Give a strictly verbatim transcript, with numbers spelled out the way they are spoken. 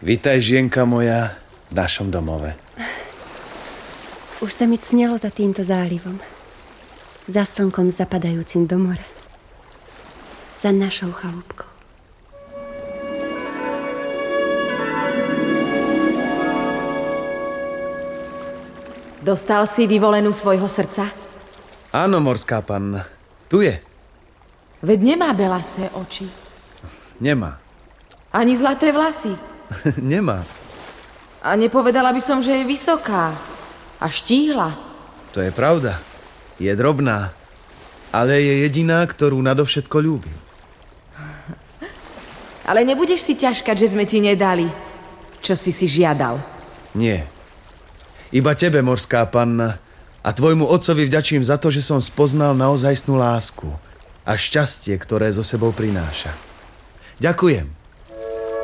Vítaj, žienka moja, v našom domove. Už sa mi cnelo za týmto zálivom. Za slnkom zapadajúcim do mora. Za našou chalúbkou. Dostal si vyvolenú svojho srdca? Áno, morská panna. Tu je. Veď nemá belasé oči. Nemá. Ani zlaté vlasy. Nemá. A nepovedala by som, že je vysoká. A štíhla. To je pravda. Je drobná. Ale je jediná, ktorú nadovšetko ľúbim. Ale nebudeš si ťažkať, že sme ti nedali, čo si si žiadal. Nie. Iba tebe, morská panna, a tvojmu otcovi vďačím za to, že som spoznal naozajstnú lásku a šťastie, ktoré zo sebou prináša. Ďakujem.